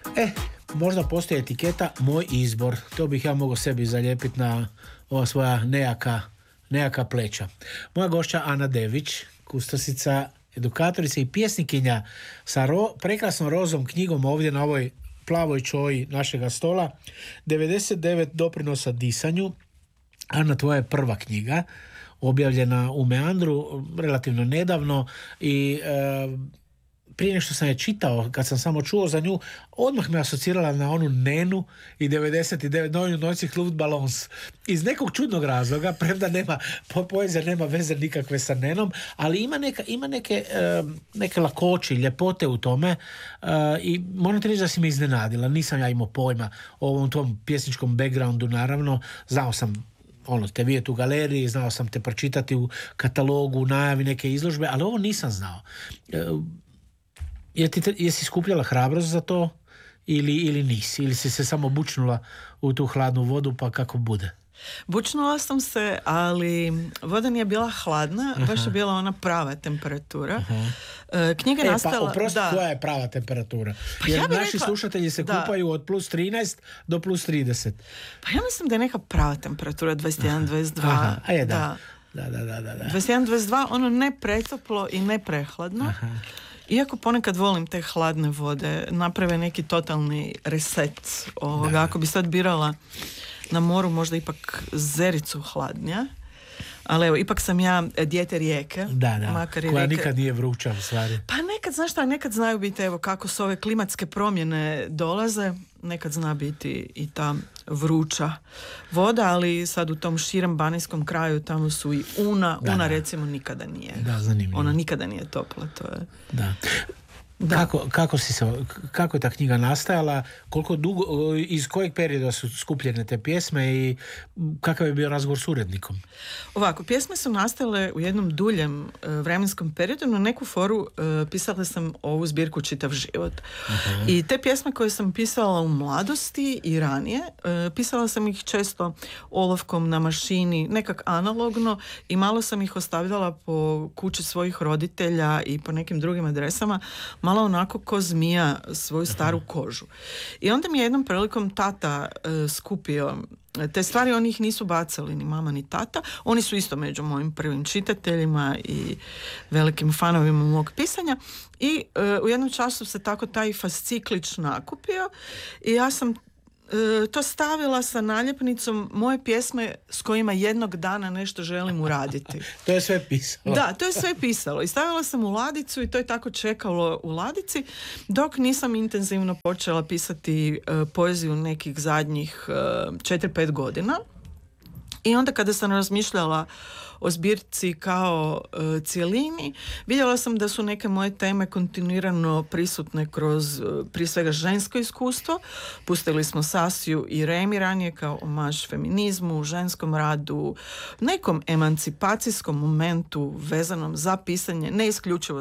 Možda postoji etiketa moj izbor. To bih ja mogao sebi zalijepiti na ova svoja nejaka pleća. Moja gošća Ana Dević, kustosica, edukatorica i pjesnikinja sa prekrasnom rozom knjigom ovdje na ovoj plavoj čoji našega stola. 99 doprinosa disanju. Ana, tvoja je prva knjiga, objavljena u Meandru relativno nedavno i prije nešto sam je čitao, kad sam samo čuo za nju, odmah me asocirala na onu Nenu i 99 Neue Neuzig Luftballons. Iz nekog čudnog razloga, premda poezija nema veze nikakve sa Nenom, ali ima neke lakoće, ljepote u tome i moram ti reći da si me iznenadila. Nisam ja imao pojma o ovom tom pjesničkom backgroundu, naravno. Znao sam te vidjeti u galeriji, znao sam te pročitati u katalogu, u najavi neke izložbe, ali ovo nisam znao. Jesi skupljala hrabrost za to ili nisi? Ili si se samo bučnula u tu hladnu vodu pa kako bude? Bučnula sam se, ali voda nije bila hladna, baš je bila ona prava temperatura. Knjiga je nastala... koja je prava temperatura? Jer naši slušatelji se kupaju od plus 13 do plus 30. Pa ja mislim da je neka prava temperatura 21-22. Da. 21-22, ono ne pretoplo i ne prehladno. Iako ponekad volim te hladne vode, naprave neki totalni reset. Ako bi sad birala na moru, možda ipak zericu hladnija. Ali evo, ipak sam ja dijete rijeke. Koja nikad nije vruća u stvari. Pa nekad znaju biti, evo, kako su ove klimatske promjene dolaze, nekad zna biti i ta vruća voda, ali sad u tom širem banijskom kraju tamo su i Una recimo nikada nije. Zanimljivo. Ona nikada nije topla, to je. Kako je ta knjiga nastajala, koliko dugo, iz kojeg perioda su skupljene te pjesme i kakav je bio razgovor s urednikom? Ovako, pjesme su nastale u jednom duljem vremenskom periodu. Na neku foru pisala sam ovu zbirku Čitav život. I te pjesme koje sam pisala u mladosti i ranije, pisala sam ih često olovkom na mašini, nekak analogno, i malo sam ih ostavljala po kući svojih roditelja i po nekim drugim adresama, malo onako ko zmija svoju staru kožu. I onda mi je jednom prilikom tata skupio te stvari. Oni ih nisu bacali, ni mama ni tata. Oni su isto među mojim prvim čitateljima i velikim fanovima mog pisanja. I u jednom času se tako taj fasciklić nakupio i ja sam to stavila sa naljepnicom moje pjesme s kojima jednog dana nešto želim uraditi. To je sve pisalo. Da, to je sve pisalo. I stavila sam u ladicu i to je tako čekalo u ladici, dok nisam intenzivno počela pisati poeziju nekih zadnjih 4-5 godina. I onda kada sam razmišljala o zbirci kao cjelini, vidjela sam da su neke moje teme kontinuirano prisutne kroz prije svega žensko iskustvo. Pustili smo Sasiju i Remi ranije kao omaž feminizmu, ženskom radu, nekom emancipacijskom momentu vezanom za pisanje, ne isključivo